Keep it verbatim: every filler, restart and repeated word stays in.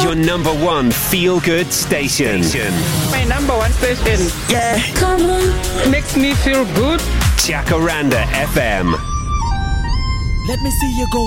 Your number one feel-good station. My number one station. Yeah. Come on. Makes me feel good. Jacaranda F M. Let me see you go.